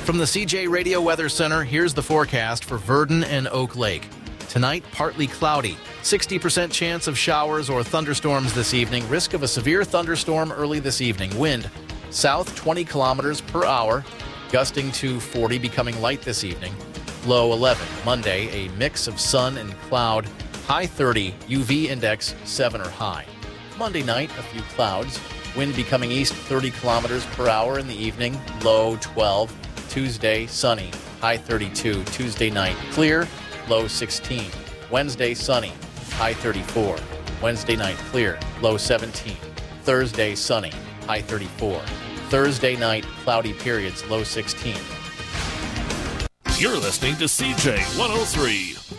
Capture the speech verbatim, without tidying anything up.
From the C J Radio Weather Center, here's the forecast for Verdon and Oak Lake. Tonight, partly cloudy. sixty percent chance of showers or thunderstorms this evening. Risk of a severe thunderstorm early this evening. Wind south twenty kilometers per hour, gusting to forty, becoming light this evening. Low eleven. Monday, a mix of sun and cloud. High thirty. U V index seven or high. Monday night, a few clouds. Wind becoming east thirty kilometers per hour in the evening. Low twelve. Tuesday, sunny. High thirty-two. Tuesday night, clear. Low sixteen. Wednesday, sunny. High thirty-four. Wednesday night, clear. Low seventeen. Thursday, sunny. High thirty-four. Thursday night, cloudy periods. Low sixteen. You're listening to C J one oh three.